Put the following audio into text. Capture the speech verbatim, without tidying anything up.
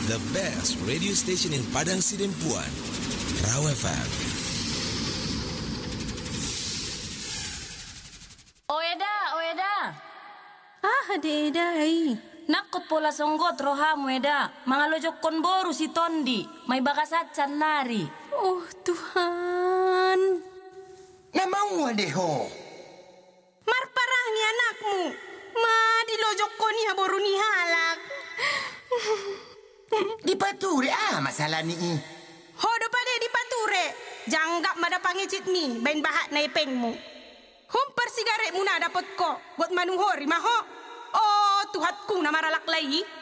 the best radio station in Padang Sidempuan, Raw F M. Oeda, Oeda. Ah, hade dai. Nakot pola songgot rohamu eda. Mangalojok kon boru si Tondi. May bakasacan nari. Oh Tuhan. Namang wadeho. Marparahnya anakmu. Ma dilojok ko ni haboru ni halak. Dipature ah masalah ni. Hodo pade dipature. Janggap mada pangicit mi bain bahat na ipengmu. Humpar sigaret muna dapat ko buat manuhori maho. Oh Tuhatku na maralak lagi.